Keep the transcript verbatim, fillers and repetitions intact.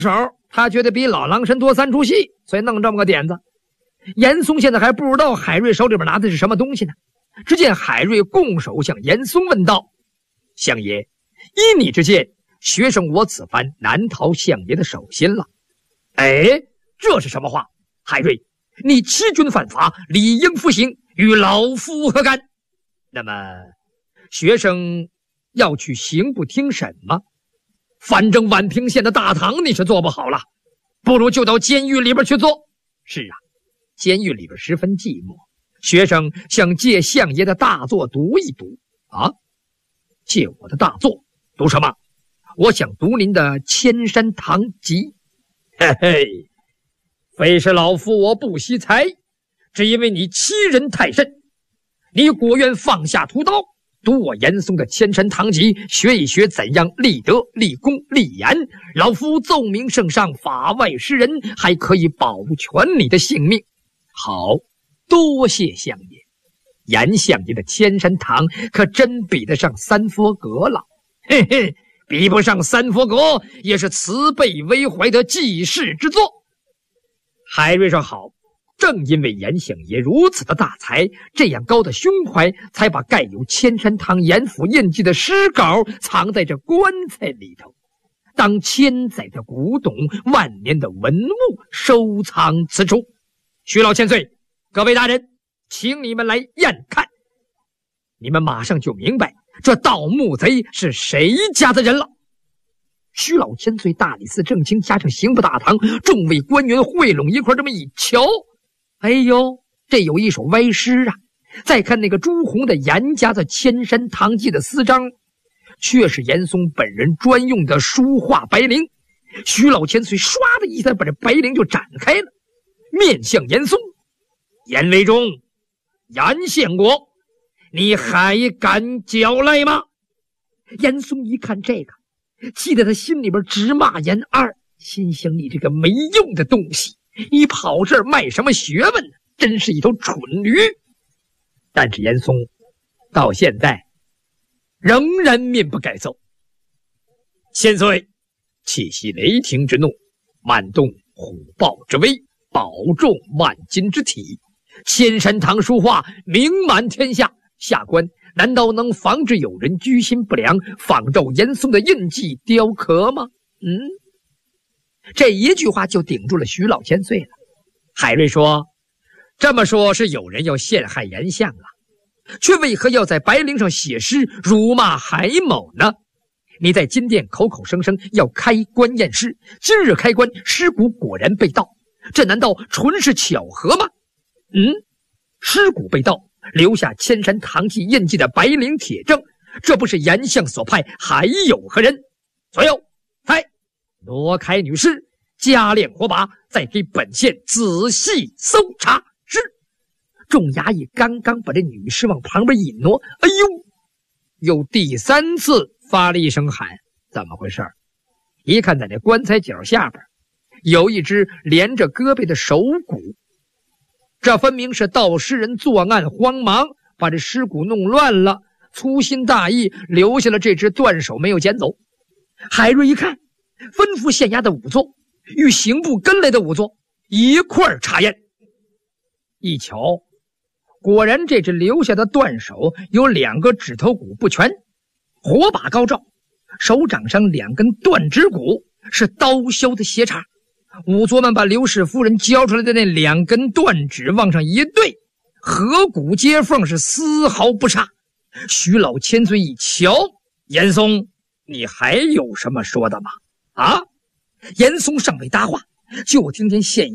手，他觉得比老狼神多三出戏，所以弄这么个点子。严嵩现在还不知道海瑞手里边拿的是什么东西呢。只见海瑞拱手向严嵩问道：“相爷，依你之见，学生我此番难逃相爷的手心了。”哎，这是什么话？海瑞，你欺君犯法，理应服刑，与老夫何干？那么，学生要去刑部听审吗？反正宛平县的大堂你是做不好了，不如就到监狱里边去做。是啊，监狱里边十分寂寞，学生想借相爷的大作读一读。啊，借我的大作读什么？我想读您的《千山堂集》。嘿嘿，非是老夫我不惜才，只因为你欺人太甚。你果愿放下屠刀，读我严嵩的《千山堂集》，学一学怎样立德、立功、立言，老夫奏明圣上，法外施人，还可以保全你的性命。好，多谢相爷。严相爷的《千山堂》可真比得上三佛阁了。嘿嘿，比不上三佛阁，也是慈悲为怀的济世之作。海瑞说：“好，正因为严相爷如此的大才，这样高的胸怀，才把盖有千山堂严府印记的诗稿藏在这棺材里头，当千载的古董，万年的文物收藏此处。徐老千岁，各位大人，请你们来验看，你们马上就明白这盗墓贼是谁家的人了。”徐老千岁、大理寺正卿加上刑部大堂众位官员汇拢一块，这么一瞧，哎呦，这有一首歪诗啊！再看那个朱红的严家的《千山堂记》的私章，却是严嵩本人专用的书画白绫。徐老千岁唰的一下把这白绫就展开了，面向严嵩：“严维忠，严献国，你还敢狡赖吗？”严嵩一看这个，气得他心里边直骂严二，心想：你这个没用的东西，你跑这儿卖什么学问呢？真是一头蠢驴。但是严嵩到现在仍然面不改色。千岁，气息雷霆之怒，慢动虎豹之威，保重万金之体。千山堂书画名满天下，下官难道能防止有人居心不良，仿照严嵩的印记雕刻吗？嗯，这一句话就顶住了徐老千岁了。海瑞说：“这么说是有人要陷害严相了，却为何要在白绫上写诗辱骂海某呢？你在金殿口口声声要开棺验尸，今日开棺，尸骨果然被盗，这难道纯是巧合吗？嗯，尸骨被盗，留下千山堂记印记的白绫铁证，这不是严相所派，还有何人？左右，来，挪开女尸，加炼火把，再给本县仔细搜查。”是。众衙役刚刚把这女尸往旁边一挪，哎呦，又第三次发了一声喊：“怎么回事？”一看在那棺材角下边有一只连着胳膊的手骨，这分明是盗尸人作案慌忙，把这尸骨弄乱了，粗心大意，留下了这只断手没有捡走。海瑞一看，吩咐县衙的仵作与刑部跟来的仵作一块儿查验。一瞧，果然这只留下的断手有两个指头骨不全，火把高照，手掌上两根断指骨是刀削的斜茬。仵作们把刘氏夫人交出来的那两根断指往上一对，颌骨接缝是丝毫不差。徐老千岁一瞧，严嵩，你还有什么说的吗？啊！严嵩尚未搭话，就听见县